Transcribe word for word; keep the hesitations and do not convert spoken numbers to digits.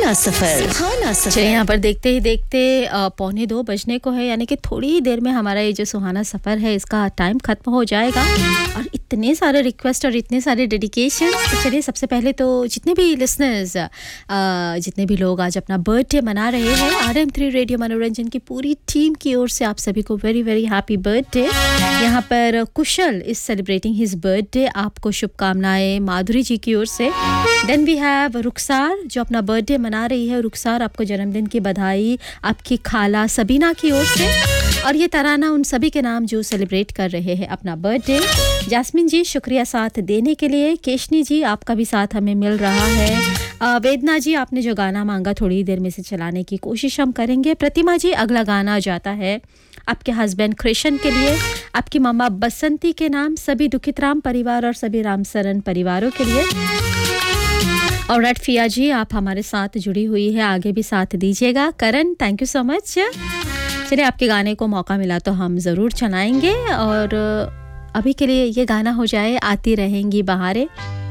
सुहाना सफर सुहाना सफर। चलिए यहाँ पर देखते ही देखते पौने दो बजने को है, यानी कि थोड़ी ही देर में हमारा ये जो सुहाना सफ़र है इसका टाइम ख़त्म हो जाएगा। और इतने सारे रिक्वेस्ट और इतने सारे डेडिकेशन। तो चलिए सबसे पहले तो जितने भी लिसनर्स, जितने भी लोग आज अपना बर्थडे मना रहे हैं, आर एम थ्री रेडियो मनोरंजन की पूरी टीम की ओर से आप सभी को वेरी वेरी हैप्पी बर्थडे। यहाँ पर कुशल इज सेलिब्रेटिंग हिज बर्थडे, आपको शुभकामनाएं माधुरी जी की ओर से। देन वी हैव रुखसार जो अपना बर्थडे मना रही है। रुखसार, आपको जन्मदिन की बधाई आपकी खाला सबीना की ओर से। और ये तराना उन सभी के नाम जो सेलिब्रेट कर रहे हैं अपना बर्थडे। जास्मिन जी, शुक्रिया साथ देने के लिए। केशनी जी, आपका भी साथ हमें मिल रहा है। वेदना जी, आपने जो गाना मांगा थोड़ी देर में से चलाने की कोशिश हम करेंगे। प्रतिमा जी, अगला गाना जाता है आपके हस्बैंड कृष्ण के लिए, आपकी मम्मा बसंती के नाम, सभी दुखित राम परिवार और सभी रामसरन परिवारों के लिए। और रेड फिया जी, आप हमारे साथ जुड़ी हुई है, आगे भी साथ दीजिएगा। करण, थैंक यू सो मच। चलिए आपके गाने को मौका मिला तो हम ज़रूर चलाएंगे। और अभी के लिए ये गाना हो जाए आती रहेंगी बहारें।